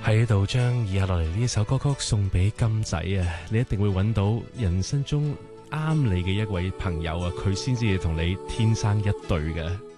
喺度將以下落嚟呢一首歌曲送俾金仔啊！你一定會揾到人生中啱你嘅一位朋友啊，佢先至同你天生一對嘅。